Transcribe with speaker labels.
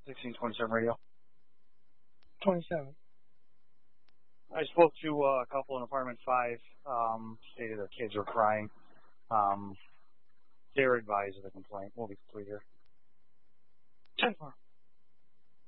Speaker 1: 1627 radio.
Speaker 2: 27.
Speaker 1: I spoke to a couple in apartment 5, stated their kids were crying. They were advised of the complaint. We'll be complete here.
Speaker 2: 10-4.